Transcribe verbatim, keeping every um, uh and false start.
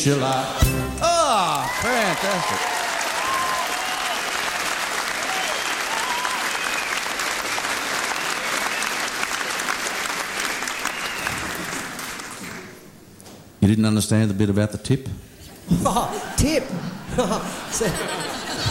July. Oh, fantastic. You didn't understand the bit about the tip? Oh, tip. So,